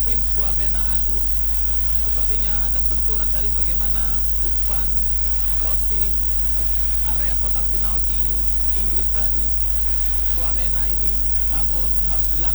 Prince Wabena Adu. Sepertinya ada benturan tadi bagaimana umpan crossing area kotak penalti Inggris tadi. Wabena ini namun harus dilanggar